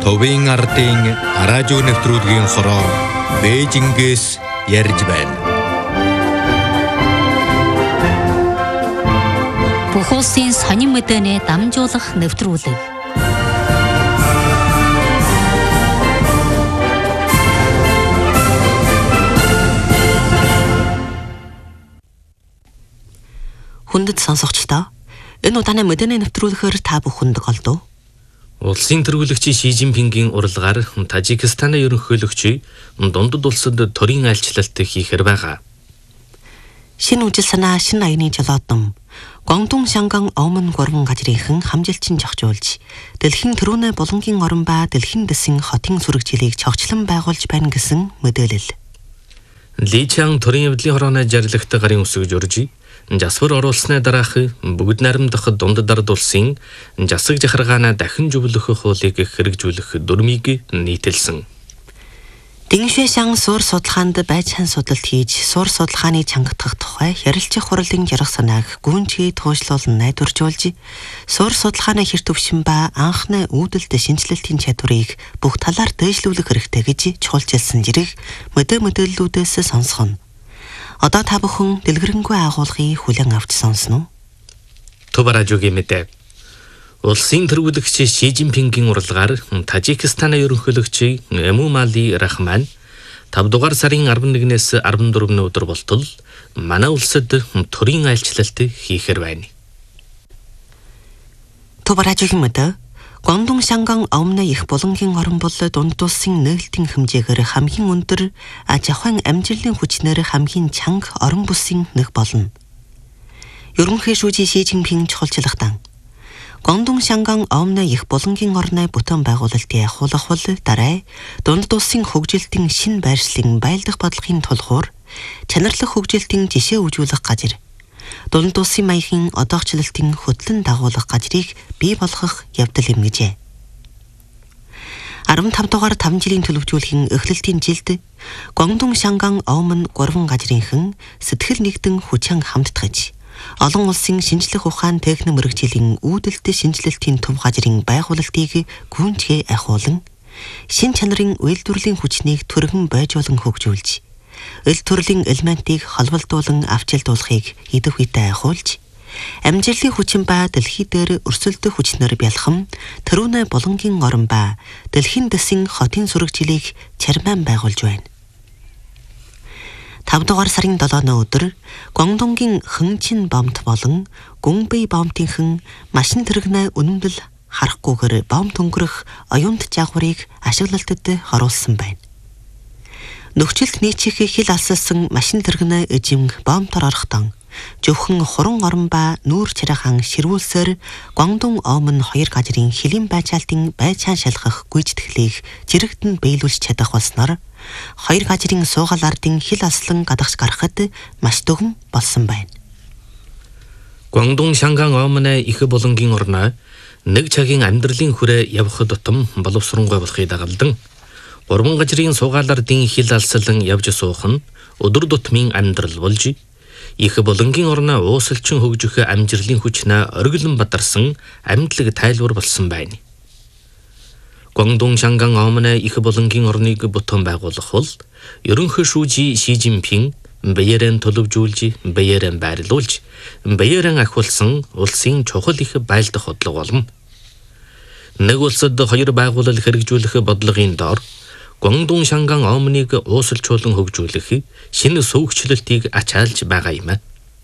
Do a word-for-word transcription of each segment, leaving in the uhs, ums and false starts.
Товын ардын радио нэвтрүүлгийн хороо Бээжингээс ярьж байна. Бүх улсын сонин мэдээний дамжуулах нэвтрүүлэг. Хүндэт сонсогчдоо энэ удаагийн мэдээний нэвтрүүлгээр та бүхэнд голдов. Улсын тэргүүлэгч Ши Жинпингийн уралгаар Тажикстаны ерөнхийлөгч дундад улсад төрийн айлчлалт хийхээр байгаа. Шинэ үжил санаа шинэ аяны жолоодон Гуандун Шанган Омон гурван газрынхан хамжилчин зохижуулж дэлхийн төрүүнэ булангийн орон ба дэлхийн дэсийн хотын сүрэгжилийг цогцлон байгуулж байна гэсэн мэдээлэл. Ли Чан төрийн явдлын хорооны жаргалагт гарын үсгэж уржи жасвар оруулсны дараах бүгд найрамдах дундад ард улсын жасаг жахаргаана дахин зөвлөх хуулийг хэрэгжүүлэх дүрмийг нийтэлсэн. Дэншэшан суур судалгаанд байцаан судалт хийж суур судалгааны чангатгах тухай ярилцах хурлын жаргах санааг гүнжгий туушлуулан найдваржуулж суур судалгааны хэр төвшин ба анхны үүдэлт шинжилэлтийн чадварыг бүх талаар дээшлүүлэх хэрэгтэй гэж чухалчилсан зэрэг мэдээ мэдээллүүдээс сонсгоно. Одоо та бүхэн дэлгэрэнгүй агуулгыг хүлээн авч сонсно уу? Тубаражугийн мэдээ. Улсын тэргүүлэгч Ши Жинпингийн уралгаар Тажикстаны ерөнхийлөгч Эмомали Рахман тавд дугаар сарын арван нэгнээс арван дөрвөн өдөр болтол манай улсад төрийн айлчлалт хийхээр байна. Тубаражугийн мэдээ. Гуандун Шанган Омны их булангийн орон бол дунд улсын нээлтийн хэмжээгээр хамгийн өндөр аж ахуйн амжилтын хүчнээр хамгийн чанга орон бүсийн нэг болно. Ерөнхийлөгч Ши Жинпин чухалчлагдан Гуандун Шанган Омны их булангийн орны бүтээн байгуулалтын ахуулах бол дараа дунд улсын хөгжилтийн шин байршлын байлдах бодлогын тулгуур чанарлах хөгжилтийн жишээ үзүүлэх газар дунд улсын маягийн одоогчлалтын хөтлөн дагуулах газрыг бий болгох явдал юм гэжээ. арван тав дугаар таван жилийн төлөвлөлийн эхлэлтийн жилд Гуандун Шанган Омон гурван газрынхан сэтгэл нэгдэн хүчин хамтдагч олон улсын шинжлэх ухаан техник мэргэжлийн үүдэлт шинжилэлтийн төв газрын байгуулалтыг гүнжгий ахиулан шин чанарын үйлдвэрлэлийн хүчнийг түргэн байжуулан хөгжүүлж эл төрлийн элементийг холболдуулан авчилдуулахыг идэх үедээ ахиулж амжилтын хүчин ба дэлхий дээр өрсөлдөх хүчнэр бялхам төрүүнэ булангийн орон ба дэлхийн дэсийн хотын сүрэгжилийг чармаан байгуулж байна. тавд дугаар сарын долооны өдөр Гуандунгийн Хэнчин бомт болон Гүнбэй бомтынхан машин тэрэгнэ үнэмдэл харахгүйгээр бомт өнгөрөх оюунт жагварыг ашиглалтад оруулсан байна. Нөхцөлд нийцэх хил алсалсан машин тэрэгнэ эжимг бомтор орохдон зөвхөн хуран орон ба нүүр чараахан ширвүүлсээр Гуандун Омон хоёр газрын хилийн байцаалтын байцаан шалгах гүйцэтгэлийг зэрэгтэн биелүүлж чадах болсноор хоёр газрын суугаал ардын хил аслан гадагш гарахад маш дөгөн болсон байна. Гуандун Шанган Омны их булангийн орноо нэг цагийн амьдралын хүрээ явах тутам боловсронгуй болохыг дагалдан гурван газрын суугаал ардын хил алслан явж суух нь өдөр тутмын амьдрал болж их булангийн орноо уусалчин хөгжих амжилтын хүчнээ оргилон бадарсан амьдлаг тайлбар болсон байна. Гуандун Шанган Омны их булангийн орныг бүтээн байгуулах бол ерөнхийлөгч Ши Жинпин бэйэрэн төлөвжүүлж, бэйэрэн байрлуулж, бэйэрэн ахиулсан улсын чухал их байлдах бодлого болно. Нэг улсад хоёр байгууллал хэрэгжүүлэх бодлогын доор Гуандун Шанган Омныг уусалжуулан хөгжүүлэх шинэ сүүгчлэлтийг ачаалж байгаа юм.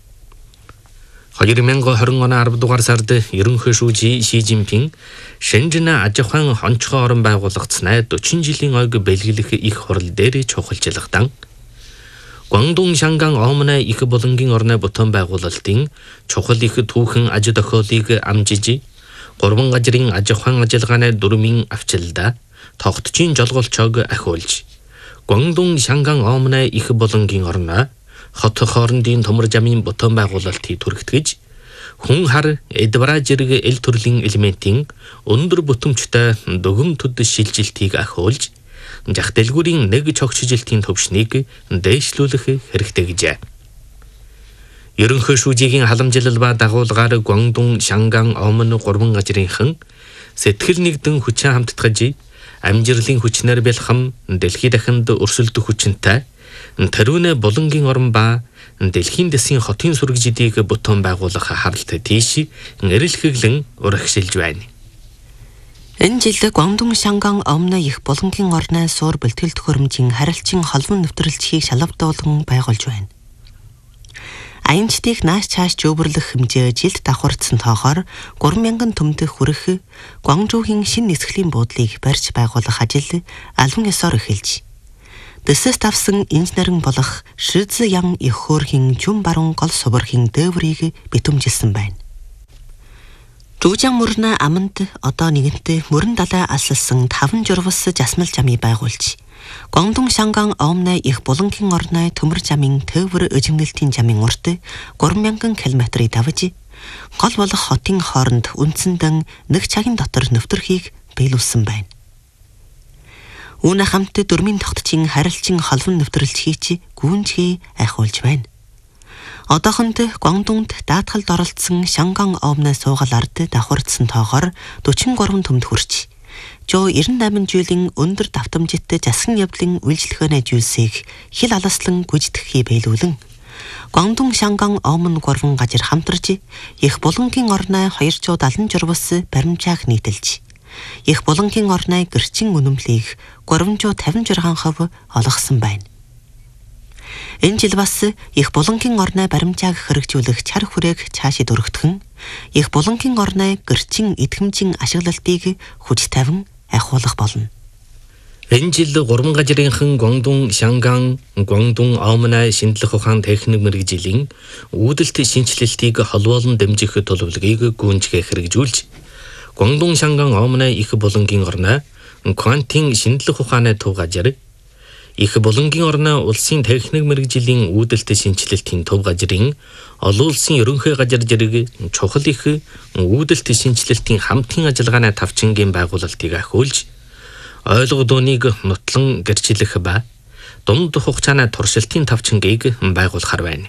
две тысячи двадцать оны арван дугаар сард ерөнхийлөгч Ши Жинпин Шэнжин аж ахуйн хонцгой орон байгуулагдсанаа дөрвөн жилийн ойг бэлгэлэх их хурал дээр чухалчлагдан Гуандун Шанган Омны их булангийн орны бүтээн байгуулалтын чухал их түүхэн аж тохиолыг амжиж гурван газрын аж ахуйн ажиллагааны дүрмийн авчилдаа тогтчин жолголчоог ахиулж Гуандун Шанган Омны их булангийн орноо хот хоорондын төмөр замын бүтээн байгуулалтыг түргэтгэж хүн хар эдвара зэрэг эл төрлийн элементийн өндөр бүтэмжтэй дөгөм төд шилжилтийг ахиулж жах дэлгүүрийн нэг цогцжилтийн төвшнийг дээшлүүлэх хэрэгтэй гэжээ. Ерөнхийлөгчийн халамжилал ба дагуулгаар Гуандун Шанган Омон гурван газрынхан сэтгэл нэгдэн хүчин хамтдагж амжилтын хүчнэр бэлхэм дэлхий дахинд өрсөлдөх хүчинтэй Тэрүүнэ болонгийн орн ба дэлхийн дэсийн хотын сүргэжидийг бүтэн байгуулах харалт тийш нэрэлхэглэн урагшилж байна. Энэ жил Гуандун Шанган Омна их болонгийн орны суур бэлтгэл төхөөрөмжийн харилцан холбон нэвтрүүлжихийг шалгавдуулан байгуулж байна. Аянчдыг нааш цааш жөөбөрлөх хэмжээ жилд давхарцсан тоохоор гурван мянган төмдөх хүрэх Гуанчжоугийн шинэ нисгэлийн буудлыг барьж байгуулах ажил албан ёсоор эхэлж дэсэс тавсан инженерэн болох Шизэ Ян Ихөөрхийн Чүн баруун гол суврхийн дээврийг битэмжилсэн байна. Жужаан мөрнө аманд одоо нэгэнтээ мөрөн далай алсалсан таван журвас жасмал жамыг байгуулж Гуандун Шанган Омна их болонгийн орны төмөр жамын тээвэр өжигнэлтийн жамын урт гурван мянган километрийг давж гол болох хотын хооронд үндсэндэн нэг цагийн дотор нэвтрхийг биелүүлсэн байна. Үүнэ хамт дөрмийн тогтчийн харилцан холбон нэвтрүүлжихийг гүнжгий айхуулж байна. Одоохонд Гуандунд даатгалд оролцсон Шанган Омны суугал ард давхарцсан тоохоор дөрвөн гурван төмд хүрч Жоо девяносто восемь жилийн өндөр давтамжтай засгийн явдлын үйлчлэхөөний зүйлсийг хил аласлан гүйцэтгэхийг биелүүлэн Гуандун Шанган Омн гурван газар хамтарч их болонгийн орны двести севен журвас баримжааг нийтэлж их болонгийн орны гэрчин үнэмлийг три hundred fifty-six хувь олгосон байна. Энэ жил бас их болонгийн орны баримжааг хэрэгжүүлэх чар хүрээг цаашид өргөтгөн их болонгийн орны гэрчин эдгэмжийн ашиглалтыг хүч тавин ахиулах болно. Энэ жил гурван газрынхан Гуандун Шанган Гуандун Омна шинжлэх ухаан техник мэргэжлийн үүдэлт шинжилэлтийг холбоолон дэмжих төлөвлөгөөг гүйцэтгэх хэрэгжүүлж Гуандун Шанган Омна их болонгийн орны квантын шинжлэх ухааны төв газар их болонгийн орны улсын техник мэргэжлийн үүдэлт шинжилэлтийн төв газрын олон улсын ерөнхий газар зэрэг чухал их үүдэлт шинжилэлтийн хамтын ажиллагааны тавчингийн байгуулалтыг ахиулж ойлгох дуунийг нотлон гэрчлэх ба дунд хугацааны туршилтын тавчингийг байгуулахар байна.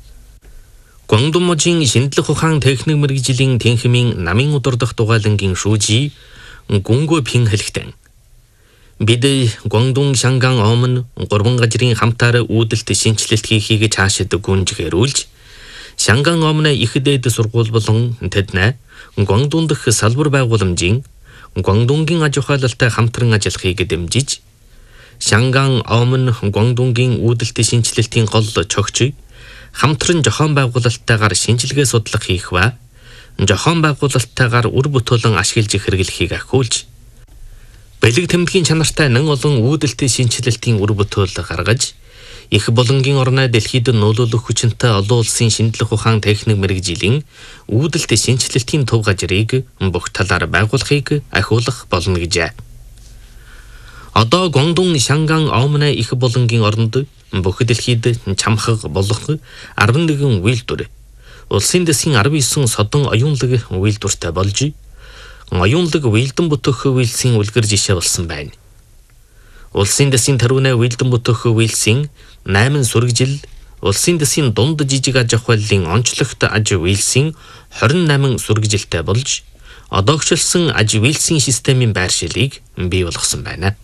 Гуандун мужийн шинжлэх ухаан техник мэргэжлийн тэнхимийн намын удирдах дугайлангийн шүүжи Гүнгө Пин хэлэхдээ бид Гуандун Шанган Омн гурван газрын хамтаар үүдэлт шинжилэлт хийхийг цаашид гүнжгээрүүлж Шанган Омны их дээд сургууль болон тэднэ Гуандун дахь салбар байгууламжийн Гуандунгийн аж ахуйлалтай хамтран ажиллахыг дэмжиж Шанган Омн Гуандунгийн үүдэлт шинжилэлтийн гол чогч хамтран зохион байгуулалттайгаар шинжилгээ судлах хийх ба зохион байгуулалттайгаар үр бүтээлэн ашиглаж хэрэглэхийг ахиулж бэлэг тэмдгийн чанартай нэн олон үүдэлт шинжилэлтийн үр бүтээл гаргаж их болонгийн орны дэлхийд нөлөөлөх хүчинтэй олон улсын шинжлэх ухаан техник мэргэжлийн үүдэлт шинжилэлтийн төв газрыг бүх талаар байгуулахыг ахиулах болно гэжээ. Одоо Гуандун Шанган Омна их болонгийн оронд бүх дэлхийд чамхаг болох арван нэгэн үйлдвэр улсын дэсгийн десять содон оюунлаг үйлдвэртэй болж оюунлаг уйлдан бүтэх үйлсийн үлгэр жишээ болсон байна. Улсын дэсгийн тэрүүнэ уйлдан бүтэх үйлсийн eight сүргэжил, улсын дэсгийн дунд жижиг аж ахуйлын онцлогт аж үйлсийн twenty-eight сүргэжилтэй болж одоогчлсон аж үйлсийн системийн байршилыг бий болгосон байна.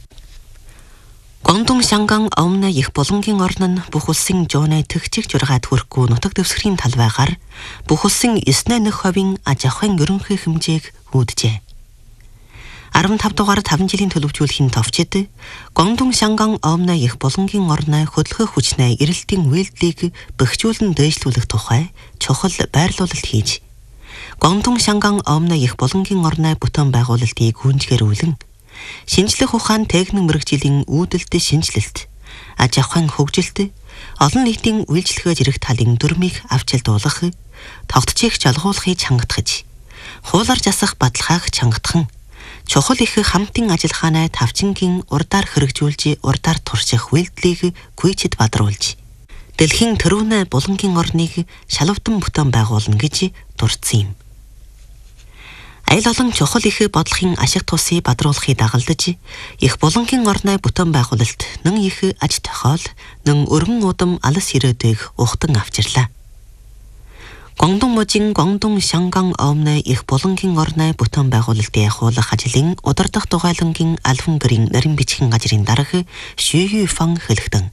Гуандун Шанган Омна их болонгийн орн нь бүх улсын жууны тэгчиг жургаад хүрэхгүй нутаг дэвсгэрийн талбайгаар бүх улсын ninety-one хувийн аж ахуйн ерөнхий хэмжээг үүджээ. fifteen дугаар five жилийн төлөвлөжүүлэхийн товчид Гуандун Шанган Омна их болонгийн орны хөдөлгөөх хүчнээ эрэлтийн үйлдэлийг бэхжүүлэн дээшлүүлэх тухай чухал байрлуулалт хийж Гуандун Шанган Омна их болонгийн орны бүтэн байгуулалтыг гүнжгээрүүлэн шинжлэх ухаан техник мэргэжлийн үүдэлт шинжилэлт, аж ахуйн хөгжилт, олон нийтийн үйлчлэгээ зэрэг талын дүрмийг авчилдуулах, тогтцоог жалгуулахыг чангатгаж, хуулаар засах баталгааг чангатхан, чухал их хамтын ажиллагааны тавчингийн урдаар хэрэгжүүлж, урдаар турших үйлдэлийг гүйцэд бадруулж, дэлхийн тэрүүнэ болонгийн орныг шалавдан бүтэн байгуулна гэж дурдсан юм. Айл олон чухал их бодлогын ашиг тусыг бадруулахыг дагалдаж их болонгийн орны бүтэн байгуулалт нэн их аж тохиол нэн өргөн удам алс ирээдэг ухтан авчирлаа. Гуандун мужийн Гуандун Шанган Омны их болонгийн орны бүтээн байгуулалтын ахуулах ажлын удирдах дугайлангийн Альван гэрийн нарийн бичгийн газрын дарга Шүй Фан хэлэхдээ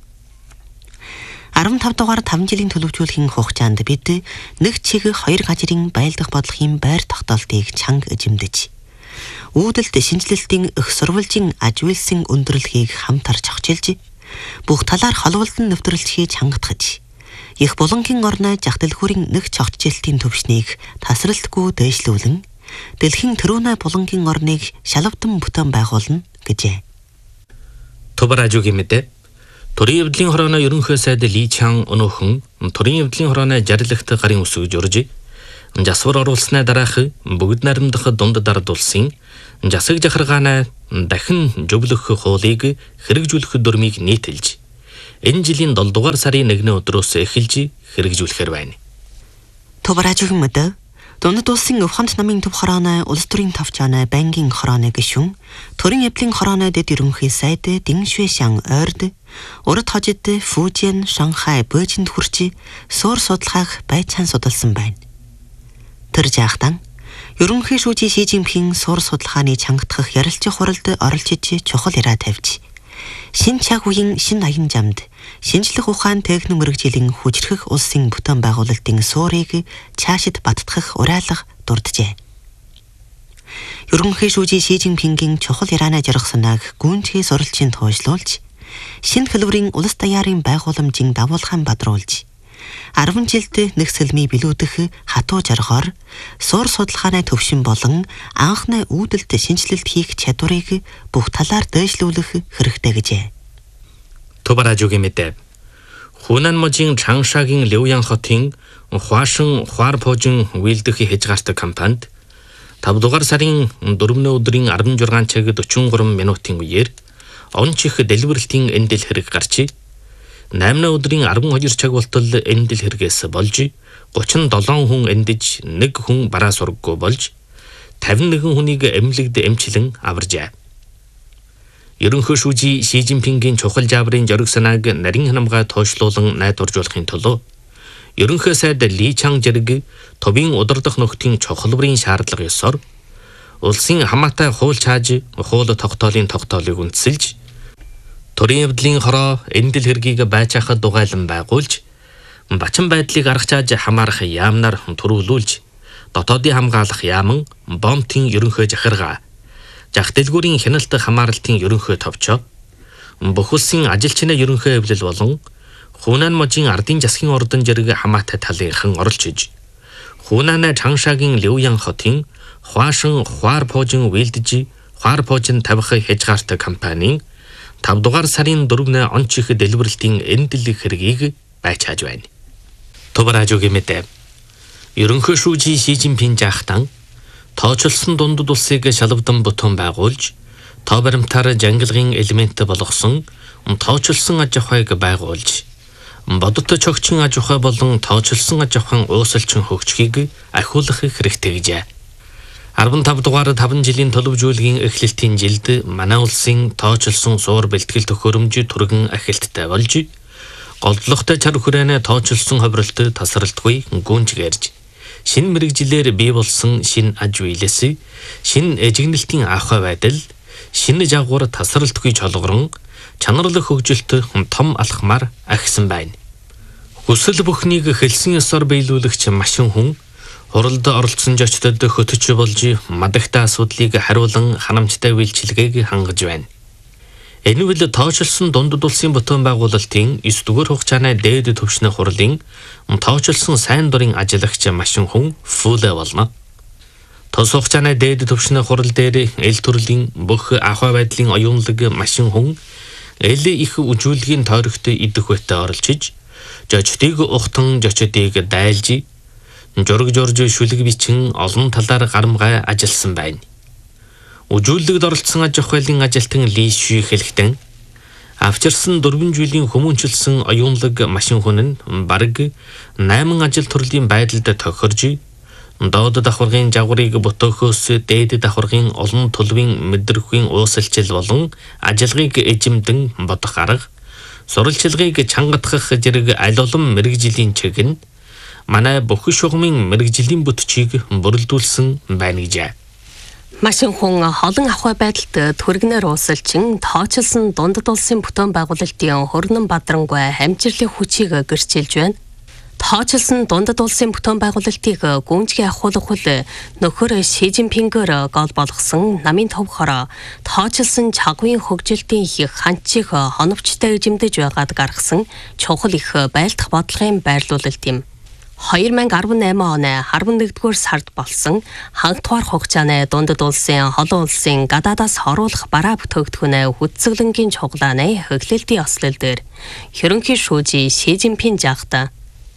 арван тав дугаар таван жилийн төлөвлөлийн хугацаанд бид нэг чиг хоёр газрын байлдах бодлогын байр тогтоолтыг чанга эзэмдэж үүдэлт шинжилэлтийн их сурвалжийн ажиглсан өндөрлөхийг хамтар зохицуулж бүх талаар холболтон нэвтрүүлжихийг чангатгаж их болонгийн орны жагтэлхүүрийн нэг цогцжилтийн төвшнийг тасралтгүй дээшлүүлэн дэлхийн төрөөнө болонгийн орныг шалавдан бүтээн байгуулна гэжээ. Тубаражуугийн мэдээ Төрийн явдлын хорооны ерөнхий сайд Ли Чан өнөөхөн төрийн явдлын хорооны жарилагт гарын үсгэж урж жасвар оруулснаа дараах бүгд наримдах дунд дард улсын жасаг жахаргаанаа дахин зөвлөх хуулийг хэрэгжүүлэх дүрмийг нийтэлж энэ жилийн долоо дугаар сарын нэгний өдрөөс эхэлж хэрэгжүүлэхээр байна. Тубаражуугийн мэдээ Дунд улсын Өвхөнд намын төв хорооны улс төрийн тавчааны банкийн хорооны гишүүн төрийн явдлын хорооны дэд ерөнхий сайд Дин Шуэшан ойрд урд хожид Фужин, Шанхай, Бээжинд хүрч суур судалгааг байцаан судалсан байна. Тэр жаахтан ерөнхий шүүжи Ши Жинпин суур судалгааны чангатгах ярилцах хуралд оролцож чухал яриа тавьж шин чаг үеийн шин аян замд шинжлэх ухаан техник мэргэжлийн хүчрэх улсын бүтээн байгуулалтын суурийг цаашид баттгах уриалга дурджээ. Ерөнхий шүүжи Ши Жинпингийн чухал ярианаа жаргах санааг гүнзгий суралцын тоошлуулж шинэ хэлбэрийн улс даяарын байгууламжийн дагуулгаан бадруулж арван жилд нэг сэлмий билүүдэх хатуу жаргоор суур судалгааны төвшин болон анхны үүдэлт шинжилэлт хийх чадварыг бүх талаар дээшлүүлэх хэрэгтэй гэжээ. Тубаражуугийн мэдээ Хунан мужийн Чангшагийн Левян хотын Хуашин Хуарпожин үйлдэх хязгаартай компанид тав дугаар сарын дөрөвний өдрийн арван зургаан цаг дөрвөн гурван минутын үеэр он чих дэлбэрэлтийн эндэл хэрэг гарч наймны өдрийн арван хоёр цаг болтол эндэл хэрэгээс болж гучин долоон хүн эндэж нэг хүн бараа сургаггүй болж тавин нэгэн хүнийг эмнэлэгд эмчилэн аваржээ. Ерөнхий шүүжи Ши Жинпингийн чухал жаврын зориг санааг нарийн ханамгай тоошлуулан найдваржуулахын тулд ерөнхий сайд Ли Чан зэрэг төвийн удирдах нөхдийн чухалбарын шаардлага ёсоор улсын хамаатай хууль чааж хууль тогтоолын тогтоолыг үндэслэж төрийн явдлын хороо эндэл хэргийг байцаахад дугайлан байгуулж бачин байдлыг аргачааж хамаарах яамнаар төрүүлүүлж дотоодын хамгаалах яамн бомтын ерөнхий захиргаа жах дэлгүүрийн хяналт хамааралтын ерөнхий товчоо бүх улсын ажилчны ерөнхий эвлэл болон Хунан мужийн ардын засгийн ордон зэрэг хамаатай талынхан оролцож Хунан Чангшагийн Левян хотын Хуашин Хуарпожин үйлдэж Хуарпожин тавих хязгаартай компанийн тав дугаар сарын дөрөвний он чих дэлбэрэлтийн эндэл хэргийг байцааж байна. Тубаражуугийн мэдээ ерөнхий шүүжи Ши Жинпин жаахтан тооцолсон дундад улсыг шалавдан бүтээн байгуулж тоо баримтаар жангилгын элемент болгосон тооцолсон аж ахуйг байгуулж бодиттой чогчин аж ахуй болон тооцолсон аж ахуйн уусалчин хөгжихийг ахиулах хэрэгтэй гэжээ. арван тав дугаар таван жилийн төлөвжүүлгийн эхлэлтийн жилд манай улсын тооцолсон суур бэлтгэл төхөөрөмж түргэн ахилттай болж голдлоготой чар хүрээний тооцолсон ховролт тасралтгүй гүнжгээрж шинэ мэрэгжилээр бий болсон шинэ аж үйлээс шинэ эжигнэлтийн ахуй байдал шинэ жагвар тасралтгүй чолгорон чанарлах хөгжилт том алхмаар ахисан байна. Хүсэл бүхнийг хэлсэн ёсоор биелүүлэгч машин хүн хуралд оролцсон жочдод хөтөч болж мадагтай асуудлыг хариулан ханамжтай үйлчилгээг хангаж байна. Энэ үйл тооцолсон дундад улсын бүтээн байгуулалтын эс дугаар хугацааны дээд түвшний хурлын тооцолсон сайн дурын ажиллагч машин хүн фүлэ болно. Тос хугацааны дээд түвшний хурал дээр эл төрлийн бүх ахуй байдлын оюунлаг машин хүн эл их үжүүлгийн тойрогт идэх байтаа оролцож жочдыг ухтан жочдыг дайлж жург журж шүлэг бичин олон талаар гарамгай ажилласан байна. Үжүүлэгд оролцсон аж ахуйлын ажилтан Ли Шүй хэлэхдээ авчирсан дөрвөн жилийн хүмүүнчилсэн оюунлаг машин хүн нь бараг найман ажил төрлийн байдалд тохирж доод давхаргын жагварыг ботохоос дээд давхаргын олон төлөвийн мэдрэхүйн уусалчил болон ажиллагааг эзэмдэн бодох арга суралчилгааг чангатгах зэрэг аль олон мэрэгжлийн чиг нь манай бүхэн шугамын мэрэгжлийн бүтчийг бүрэлдүүлсэн байна гэжээ. Машин хүн холон ахуй байдалд түргнээр уусалчин тооцолсон дундад улсын бүтээн байгуулалтын Хөрнөн Бадрангуй хамжирлын хүчийг гэрчилж байна. Тооцолсон дундад улсын бүтээн байгуулалтыг гүнзгий ахуулах хөл нөхөр Ши Жинпингээр гол болгосон намын товхороо тооцолсон чагвын хөгжилтийн их ханчийг хоновчтой эзэмдэж байгаад гаргасан чухал их байлдах бодлогын байрлуулалт юм. two thousand eighteen оны eleventh-р сард болсон хангалтугаар хугацааны дундад улсын холон улсын гадаадаас оруулах бараа бүтээгдэхүүнээ хүчзэглэнгийн чуглааны хөглөлтийн ослол дээр ерөнхий шүүжи Ши Жинпин жагта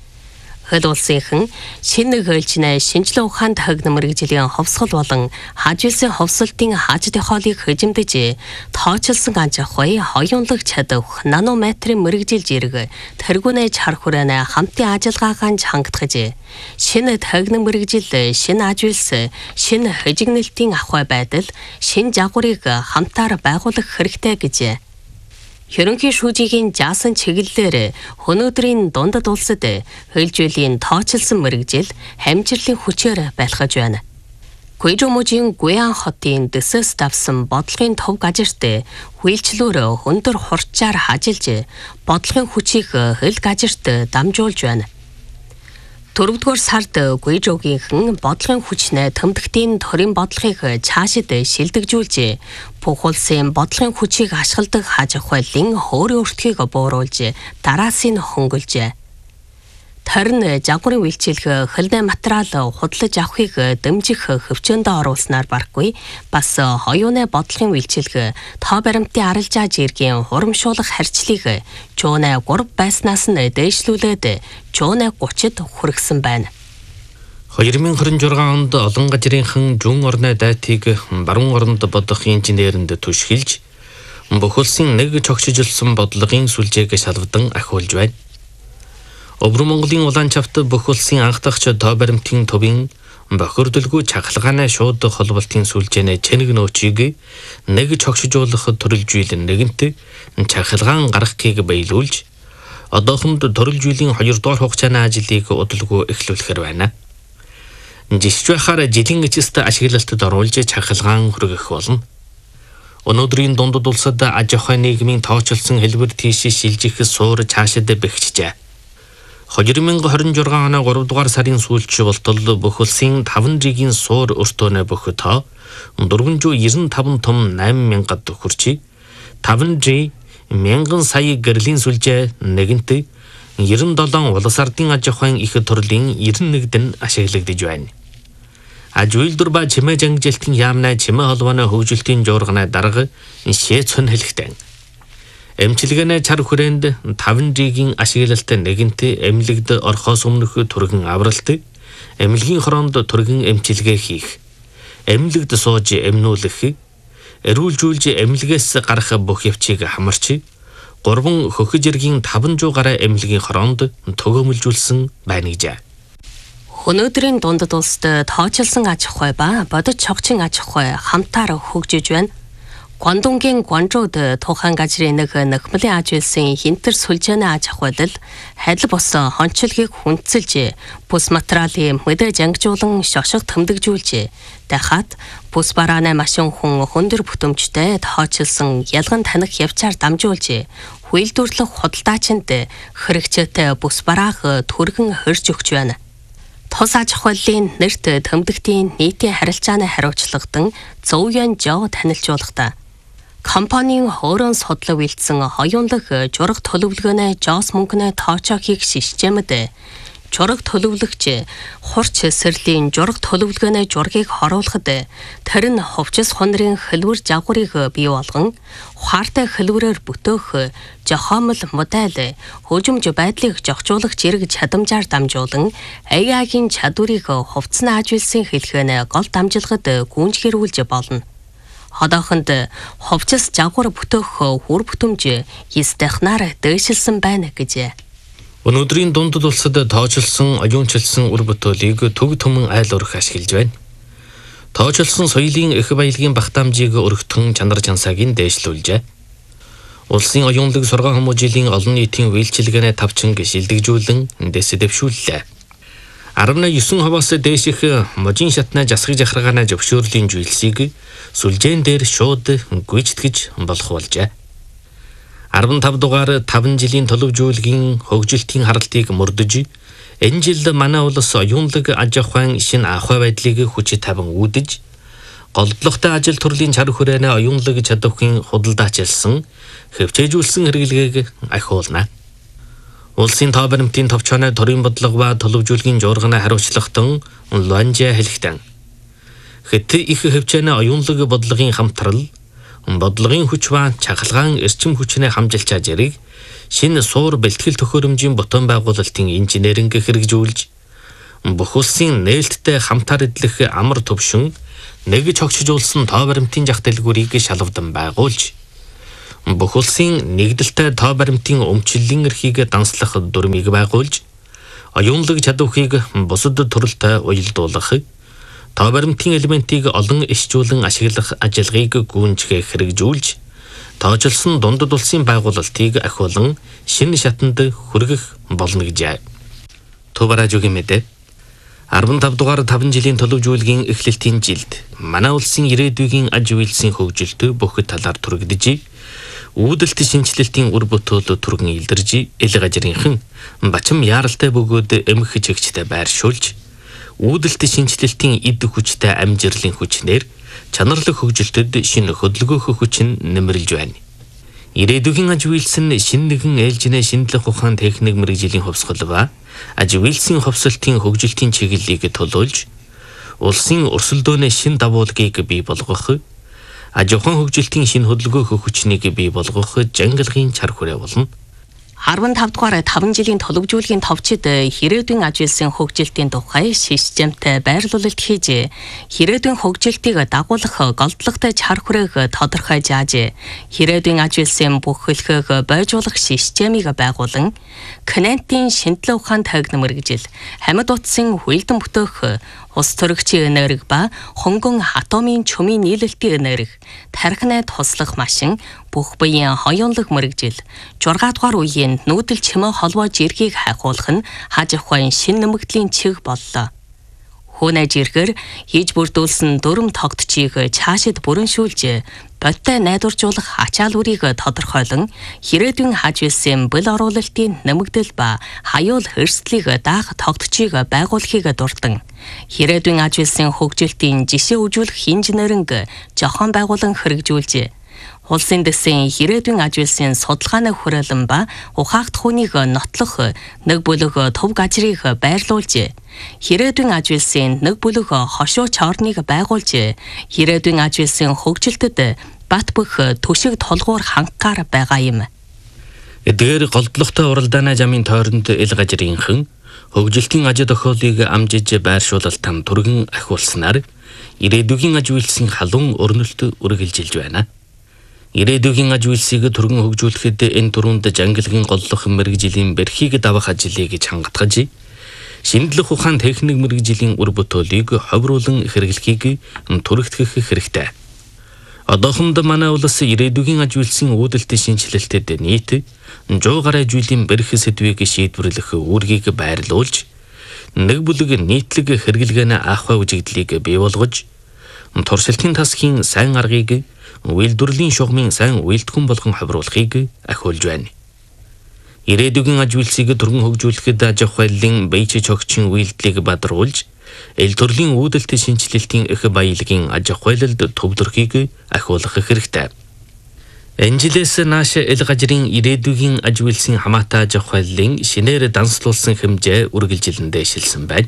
хөл улсынхан шинэ хөлжнэ шинжилгээ ухаанд хагна мэрэгжлийн ховсгол болон хажуулсан ховсолтын хажид хоолыг хөжимдөж тооцолсон анж ахуй хоёулаг чадах нанометрийн мэрэгжилж ирэг тэргүүнээ чар хүрээний хамтын ажиллагаагаан хангадгаж шинэ хагна мэрэгжил шинэ ажуулс шинэ хөжигнэлтийн ахуй байдал шинэ жагварыг хамтаар байгуулах хэрэгтэй гэж ерөнхий шүүжигийн жаасан чиглэлээр өнөөдрийн дундад улсад хөлжөөлийн тооцолсон мэрэгжил хамжирлын хүчээр байлгаж байна. Гуйжумужийн Гуян хотын дэсэс давсан бодлогын төв газарт хүлчлүүр өндөр хурцаар хажилж бодлогын хүчийг хөл газарт дамжуулж байна. Дөрөвдүгээр сард Гуйжогийнхэн бодлогын хүчнээ тэмдэгтийн төрийн бодлогыг цаашид шилдэгжүүлж бүх улсын бодлогын хүчийг ашигладаг хаж ахуйлын хөөрийн өртгийг бууруулж дараас нь хөнгөлжээ. Тарин жагварын үйлчилгээ хөлний материал худалдаж авахыг дэмжих хөвчөндө оруулснаар барахгүй бас хоёуны бодлогын үйлчилгээ тоо баримтын арилжаа жиргийн хурамшуулах харьцлыг жууны three байснаас нь дээшлүүлээд жууны thirty-д хүргэсэн байна. twenty twenty-six онд олон газрынхан зүүн орны дайтыг баруун оронд бодох инженеринд түшгэлж бүх улсын нэг чогшжилсан бодлогын сүлжээг шалвдан ахиулж байна. Өвөр Монголын улаан чавт бүх улсын анх дахь тоо баримтын төвийн бохирдолгүй чахалгааны шууд холболтын сүлжээний чэнэг нөөцийг нэг чогшжуулах төрөлжүүлэн нэгэнт чахалгаан гаргахыг баялуулж одоохонд төрөлжүүлийн two дугаар хугацааны ажлыг удалгүй эхлүүлэхээр байна. Жишж байхаар жилийн эцэст ашиглалтад оруулж чахалгаан хүргэх болно. Өнөөдрийн дундад улсад аж ахуй нийгмийн тооцолсон хэлбэр тийш шилжих суур цаашид бэхжижээ. twenty twenty-six оны three дугаар сарын сүүлч болтол бүх улсын five жилийн суур өртөөнө бүх тоо four hundred ninety-five том eight thousand хүрчи five G one сая гэрлийн сүлжээ нэгэнт ninety-seven улс ардын аж ахуйн их төрлийн ninety-one-д ашиглагдж байна. Аж үйлдвэр ба чимээ жангжилтын яамнаа чимээ холбооны хөгжилтийн жуурганы дарга шээцэн хэлэхтэн. Эмчилгээний чар хүрээнд five G-ийн ашиглалт нэгэнт эмнэлэгд орхоос өмнөх түргэн авралт, эмнэлгийн хороонд түргэн эмчилгээ хийх, эмнэлэгд сууж эмнүүлэх, эрүүлжүүлж эмнэлгээс гарах бүх явцыг хамарч, гурван хөхөж иргийн five hundred гаруй эмнэлгийн хороонд төгөөмөлжүүлсэн байна гэжээ. Өнөөдрийн дундад улсад тооцолсон аж ахуй ба бодит чогчин аж ахуй хамтаар хөгжиж байна. Гуандунгийн Гуанчжууд тухайн газрын нэг нөхмөлийн аж үйлсийн хинтэр сүлжээний аж ахуйдал хайдал бос хончилгийг хүнцэлж бүс материалын мэдээж ангижуулан шошго тэмдэгжүүлж дахиад бүс барааны машин хүн хөндөр бүтэмжтэй тооцолсон ялган таних явцаар дамжуулж үйлдвэрлэх худалдаачинд хэрэгцээтэй бүс бараах түргэн хөрж өгч байна. Тус аж ахуйлын нэрт тэмдэгтийн нийтийн харилцааны хариуцлагадан Зов Юан Жоо танилцуулгахдаа компанийн хөөрөн судлаа үйлдсэн хоёулаг жураг төлөвлөгөөний жоос мөнгөний тоочоохийг шишжэмэд жураг төлөвлөгч хурц сэрлийн жураг төлөвлөгөөний жургийг хоруулахад тэр нь хувцас хонрын хэлбэр жагварыг бий болгон ухаартай хэлбэрээр бүтөөх жохомл модель хөгжимж байдлыг жогчуулах зэрэг чадамжаар дамжуулан А I-гийн чадварыг хувцсны аж үйлсийн хэлхээний гол дамжилгад гүйцгэрүүлж болно. Одоохонд хувцас жагвар бүтөөх хүр бүтэмж эс технаар дэвшилсэн байна гэж. Өнөөдрийн дундад улсад тоочилсон оюунчилсан үр бүтээлийг төг төмөн айл өрх ашиглаж байна. Тоочилсон соёлын их баялагын багтаамжийг өргөтгөн чанар чансааг нь дээшлүүлжээ. Улсын оюунлаг сургаан хүмүүжлийн олон нийтийн үйлчилгээний тавчинг шилдэгжүүлэн дэс дэвшүүллээ. арван девять хувиас дээш их можийн шатнаа жасгаж ахаргаана зөвшөөрлийн зүйлсийг сүлжээн дээр шууд гүйцэтгэж болох болжээ. арван тав дугаар таван жилийн төлөвжүүлгийн хөгжилтийн харалтыг мөрдөж, энэ жил манай улс оюунлаг аж ахуйн шинэ ахуй байдлыг хүч тавин үүдэж, голдлогтой ажил төрлийн чар хүрээнэ оюунлаг чадварын худалдаачилсан, хөвчээжүүлсэн хэрэглэгийг ахиулна. Улсын тоо баримтын товчооны төрийн бодлого ба төлөвжүүлгийн жуурганы хариуцлагатан Луанжа хэлэхдээ хэт их хөвчөөний оюунлаг бодлогын хамтрал, бодлогын хүч ба чахалгаан эрчим хүчний хамжилчаа зэрэг шинэ суур бэлтгэл төхөөрөмжийн ботон байгуулалтын инженеринг хэрэгжүүлж, бүх улсын нээлттэй хамтаар эдлэх амар төвшин нэг чогчжуулсан тоо баримтын зах дэлгүүрийг шалвдан байгуулж, бүх улсын нэгдэлтэй тоо баримтын өмчлөлийн эрхийг данслах дүрмийг байгуулж, оюунлаг чадварыг бусад төрөлтэй уялдуулах, тоо баримтын элементийг олон ишжүүлэн ашиглах ажиллагааг гүйцэтгэх хэрэгжүүлж, тоочилсон дундад улсын байгуулалтыг ахиулан шинэ шатанд хүргэх болно гэжээ. Төв радиогийн мэдээ. арван тав дугаар таван жилийн төлөвжүүлгийн эхлэлтийн жилд манай улсын ирээдүйн аж үйлсийн хөгжилт бүх талаар түрэгдэж, үүдэлт шинжилэлтийн үр бүтээл түргэн илэрж, эл гажрынхан бачим яаралтай бөгөөд эмх чигчтэй байршуулж, үүдэлт шинжилэлтийн эд хүчтэй амжирлын хүчнэр чанарлаг хөгжилтөд шинэ хөдөлгөөх хүч нь нэмэрлж байна. Ирээдүйн аж үйлсэн шинэ нэгэн ээлжинэ шинжлэх ухаан техник мэргэжлийн хувьсгал ба аж үйлсийн хувьсалтын хөгжилтийн чиглэлийг төлөөлж, улсын өрсөлдөөний шинэ давуулгыг бий болгох, аж ахуйн хөгжилтийн шинэ хөдөлгөөх хүчнийг бий болгох жангалгын чар хүрээ болно. арван тав дугаар таван жилийн төлөвжүүлгийн товчид ирээдүйн аж үйлсийн хөгжилтийн тухай системтэй байрлуулалт хийж, ирээдүйн хөгжилтийг дагуулах голдлогтой чар хүрээг тодорхой зааж, ирээдүйн аж үйлсийн бүх хэлхийг бойжуулах системийг байгуулан, Кнентийн шинжилгээ ухаан тагна мэргэжил, амьд утсын хүлдэн бүтээх, ус төрөгчийн энерги ба хөнгөн атомын чөмийн нийлэлтийн энерги, тархинад туслах машин, бүх биеийн хоёуланг мэргэжил, зургаан дугаар үеийн нүүдэл чимээ холбоо жиргийг хайхуулах нь аж ахуйн шин нэмэгдлийн чиг боллоо. Хүнэж иргэр хийж бүрдүүлсэн дүрм тогтчийг цаашид бүрэншүүлж, бодтой найдваржуулах ачаал үрийг тодорхойлон, ирээдүйн аж үйлсийн бэл оруулалтын нэмэгдэл ба хаяул эрсдлийг даах тогтчийг байгуулахыг дурдан, ирээдүйн аж үйлсийн хөгжилтийн жишээ үзүүлэх инженеринг зохион байгуулан хэрэгжүүлж, улсын дэсийн ирээдүйн аж үйлсийн судалгааны хүрээлэн ба ухаагдах хүнийг нотлох нэг бүлэг төв гажрыг байрлуулж, ирээдүйн аж үйлсийн нэг бүлэг хошууч орныг байгуулж, ирээдүйн аж үйлсийн хөгжилтэд бат бөх төшиг толгуур хангахаар байгаа юм. Эдгээр голдлогтой уралдааны замын тойронд эл гажрынхан хөгжилтийн аж тохиолыг амжиж байршуулалтан түргэн ахиулснаар ирээдүйн аж үйлсийн халуун өрнөлт үргэлжилж байна. Ирээдүйн аж үйлсийг түргэн хөгжүүлэхэд энэ түрүүнд жангалгын голлох мэргэжлийн бэрхийг давах ажлыг чангатгаж, шинжлэх ухаан техник мэргэжлийн үр бүтээлийг ховруулан хэрэглэхийг түрэгтгэх хэрэгтэй. Одоохонд манай улс ирээдүйн аж үйлсийн үүдэлтийн шинжилэлтэд нийт сто гаруй жилийн бэрх сэдвийг шийдвэрлэх үүргийг байрлуулж, нэг бүлэг нийтлэг хэрэглэгээний ахуй үжигдлийг бий болгож, туршилтын тасхийн сайн аргыг үйлдвэрлэлийн шугамын сайн үйлдэхүүн болгон хавруулахыг ахиулж байна. Ирээдүйн аж үйлсийг түргэн хөгжүүлэхэд аж ахуйлын бие чогчийн үйлдэлийг бадруулж, эл төрлийн үүдэлт шинжилэлтийн их баялагын аж ахуйлалд төвлөрөхийг ахиулах хэрэгтэй. Энэ жилээс нааш эл гажрын ирээдүйн аж үйлсийн хамаатай аж ахуйлын шинээр данслуулсан хэмжээ үргэлжилэн дэвшилсэн байна.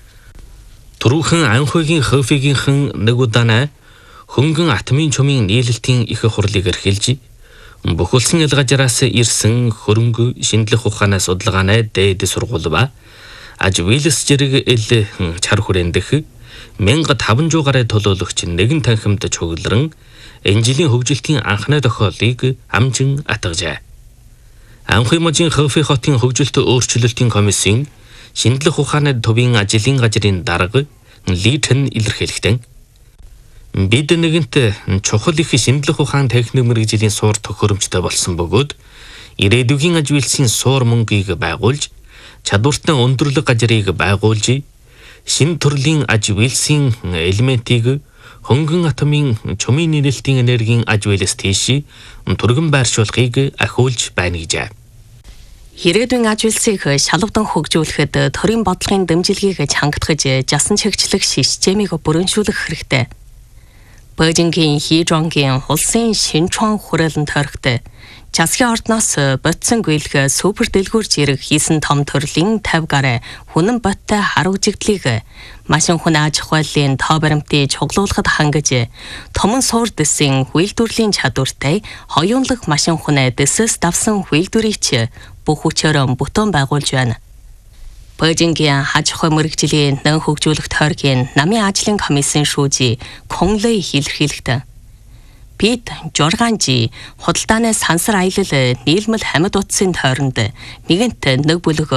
Түрүүхэн анхойгийн хөвфигийнхэн нэг удаанаа хөнгөн атомын чөмийн нийлэлтийн их хурлыг эрхэлж, бүх улсын эл гажраас ирсэн хөрөнгө шинжлэх ухааны судалгааны дээд сургууль ба аж үйлс зэрэг эл чар хүрээндэх мянга таван зуун гаруй төлөөлөгч нэгэн танхимд чөглөрөн энэ жилийн хөгжилтийн анхны тохиолыг амжин атгажээ. Анхны можийн Хөвфи хотын хөгжилт өөрчлөлтийн комиссийн шинжлэх ухааны төвийн ажлын газрын дарга Литэн илэрхийлэхдээ бид нэгэнт чухал их шинжлэх ухаан техник мэргэжлийн суур төхөөрөмжтэй болсон бөгөөд ирээдүйн аж үйлсийн суур мөнгийг байгуулж, чадвартай өндөрлөг газрыг байгуулж, шинэ төрлийн аж үйлсийн элементийг хөнгөн атомын чумын нэрэлтийн энергийн аж үйлс тийш түргэн байршуулахыг ахиулж байна гэжээ. Ирээдүйн аж үйлсийг шалавдан хөгжүүлэхэд төрийн бодлогын дэмжлэгийг чангатгаж, жасан чигчлэх системийг бүрэншүүлэх хэрэгтэй. Бээжингийн Хижонгийн улсын шинчуан хүрээлэн тойрогт засгийн ордноос бодсон гүйлг супер дэлгүүрж ирэх хийсэн том төрлийн тавь гараа хүнэн боттой харагдагдлыг машин хүн аж ахуйлын тоо баримтыг чуглуулахад хангаж, томон суур дэсийн хүйлдвэрлэлийн чадвартай хоёулах машин хүн дэсээс давсан хүйлдвэрийг бүх хүчээр бүтэн байгуулж байна. Бээжингийн аж ахуй мэргэжлийн нэн хөгжүүлэх тойргийн намын ажлын комиссийн шүүжи Конлей илэрхийлэхдээ бид жургаанжи худалдааны сансар аялал нийлмэл амьд утсын тойронд нэгэнт нэг бүлэг